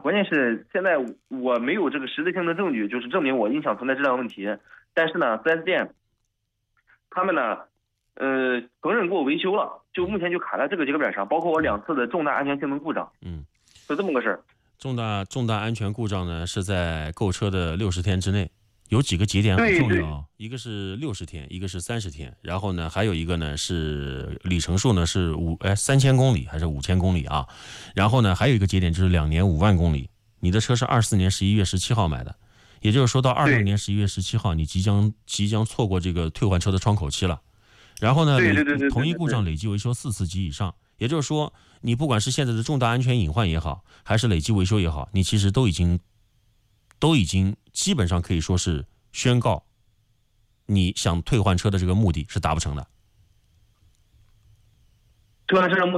关键是现在我没有这个实质性的证据，就是证明我音响存在质量问题。但是呢，4S店他们呢，承认给我维修了，就目前就卡在这个节骨眼上，包括我2次的重大安全性能故障，就这么个事儿。 重大安全故障呢是在购车的60天之内，有几个节点很重要，一个是60天，一个是30天，然后呢还有一个呢是里程数呢是3000公里还是5000公里啊？然后呢还有一个节点就是2年5万公里，你的车是24年11月17号买的，也就是说到26年11月17号，你即将错过这个退换车的窗口期了。然后呢，同一故障累计维修4次及以上，也就是说，你不管是现在的重大安全隐患也好，还是累计维修也好，你其实都已经基本上可以说是宣告，你想退换车的这个目的是达不成的。 退换车的目的